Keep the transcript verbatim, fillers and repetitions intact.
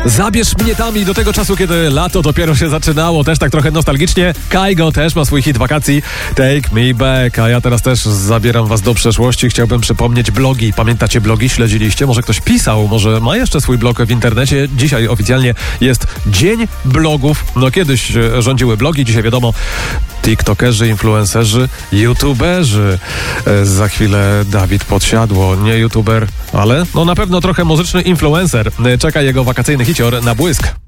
Zabierz mnie tam i do tego czasu, kiedy lato dopiero się zaczynało, też tak trochę nostalgicznie. Kaigo też ma swój hit wakacji Take Me Back, a ja teraz też zabieram was do przeszłości. Chciałbym przypomnieć blogi. Pamiętacie blogi? Śledziliście? Może ktoś pisał, może ma jeszcze swój blog w internecie. Dzisiaj oficjalnie jest Dzień Blogów. No kiedyś rządziły blogi, dzisiaj wiadomo, tiktokerzy, influencerzy, youtuberzy. E, za chwilę Dawid Podsiadło, nie youtuber, ale no na pewno trochę muzyczny influencer. Czeka jego wakacyjny hicior na błysk.